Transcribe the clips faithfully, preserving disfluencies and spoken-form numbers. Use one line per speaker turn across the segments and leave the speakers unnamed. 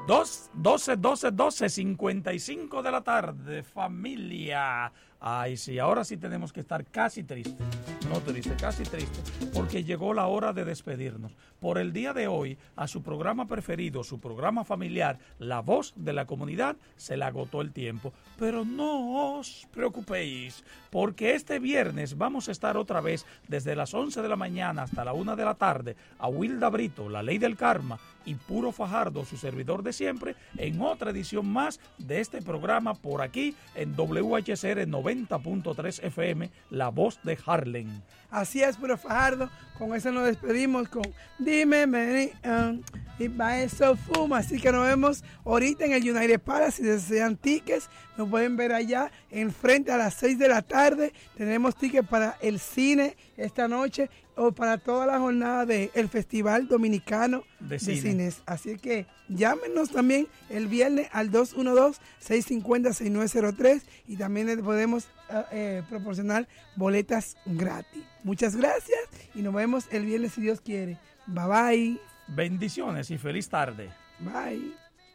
dos, doce, doce, doce, cincuenta y cinco de la tarde, familia. Ay, sí, ahora sí tenemos que estar casi tristes, no triste, casi triste, porque llegó la hora de despedirnos. Por el día de hoy, a su programa preferido, su programa familiar, La Voz de la Comunidad, se le agotó el tiempo. Pero no os preocupéis, porque este viernes vamos a estar otra vez desde las once de la mañana hasta la una de la tarde a Wilda Brito, La Ley del Karma, y Puro Fajardo, su servidor de siempre, en otra edición más de este programa por aquí en W H C R noventa punto tres F M, La Voz de Harlem.
Así es, Puro Fajardo. Con eso nos despedimos con Dime, me, um, y para eso fuma. Así que nos vemos ahorita en el United Palace. Si desean tickets, nos pueden ver allá enfrente a las seis de la tarde. Tenemos tickets para el cine esta noche o para toda la jornada del Festival Dominicano de, de cine. Cines. Así que llámenos también el viernes al dos uno dos, seis cinco cero, seis nueve cero tres y también les podemos eh, proporcionar boletas gratis. Muchas gracias y nos vemos el viernes si Dios quiere. Bye bye.
Bendiciones y feliz tarde.
Bye.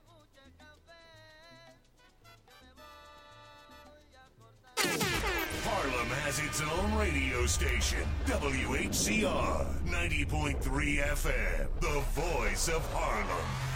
Harlem has its own radio station, W H C R ninety point three F M, the voice of Harlem.